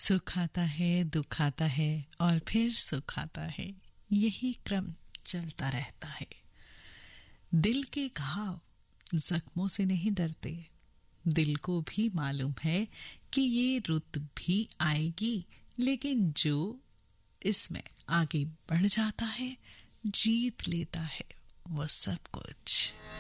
सुख आता है, दुख आता है और फिर सुख आता है। यही क्रम चलता रहता है। दिल के घाव जख्मों से नहीं डरते। दिल को भी मालूम है कि ये रुत भी आएगी, लेकिन जो इसमें आगे बढ़ जाता है, जीत लेता है वो सब कुछ।